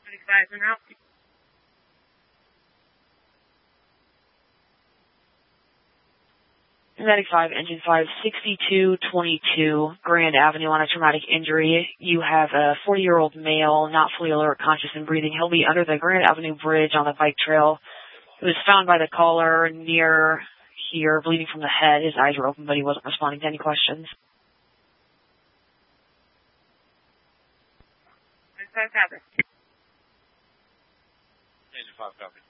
95 en route. Medic 5, Engine 5, 6222 Grand Avenue on a traumatic injury. You have a 40-year-old male, not fully alert, conscious and breathing. He'll be under the Grand Avenue Bridge on the bike trail. He was found by the caller near here, bleeding from the head. His eyes were open, but he wasn't responding to any questions. Engine 5 copy. Engine 5 copy.